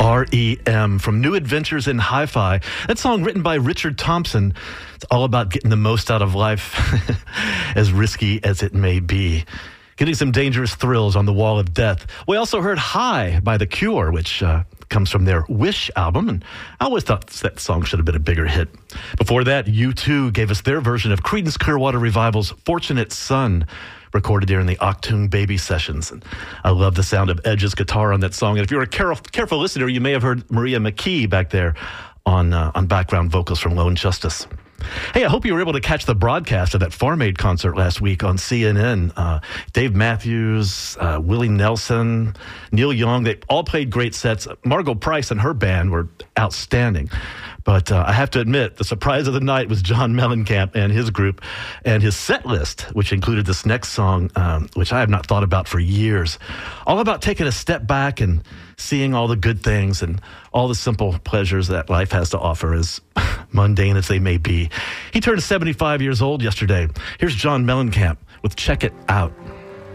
REM from New Adventures in Hi-Fi. That song written by Richard Thompson. It's all about getting the most out of life, as risky as it may be. Getting some dangerous thrills on the wall of death. We also heard High by The Cure, which comes from their Wish album, and I always thought that song should have been a bigger hit. Before that, U2 gave us their version of Creedence Clearwater Revival's Fortunate Son, recorded during the Achtung Baby sessions. And I love the sound of Edge's guitar on that song. And if you're a careful listener, you may have heard Maria McKee back there on background vocals from Lone Justice. Hey, I hope you were able to catch the broadcast of that Farm Aid concert last week on CNN. Dave Matthews, Willie Nelson, Neil Young, they all played great sets. Margot Price and her band were outstanding. But I have to admit, the surprise of the night was John Mellencamp and his group and his set list, which included this next song, which I have not thought about for years. All about taking a step back and seeing all the good things and all the simple pleasures that life has to offer, as mundane as they may be. He turned 75 years old yesterday. Here's John Mellencamp with Check It Out.